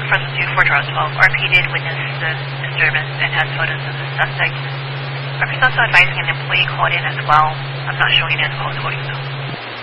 Person 2412, RP did witness the disturbance and has photos of the suspect. RP is also advising an employee called in as well. I'm not showing it as close holding though.